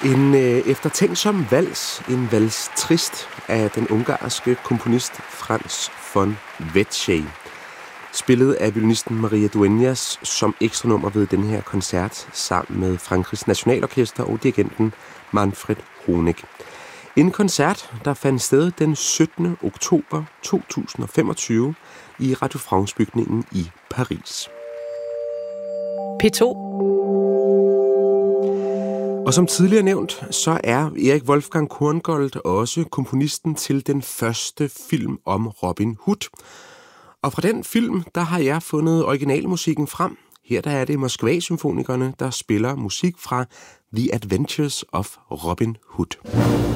En eftertænksom vals, en vals trist af den ungarske komponist Franz von Wetschey, spillet af violinisten Maria Dueñas som ekstra nummer ved den her koncert sammen med Frankrigs Nationalorkester og dirigenten Manfred Honeck. En koncert, der fandt sted den 17. oktober 2025 i Radio France-bygningen i Paris. P2. Og som tidligere nævnt, så er Erik Wolfgang Korngold også komponisten til den første film om Robin Hood. Og fra den film, der har jeg fundet originalmusikken frem. Her der er det Moskva-symfonikerne, der spiller musik fra The Adventures of Robin Hood.